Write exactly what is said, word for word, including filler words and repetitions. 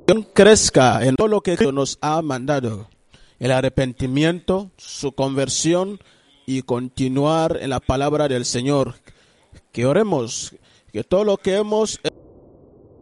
crezca en todo lo que Cristo nos ha mandado, el arrepentimiento, su conversión y continuar en la palabra del Señor. Que oremos, que todo lo que hemos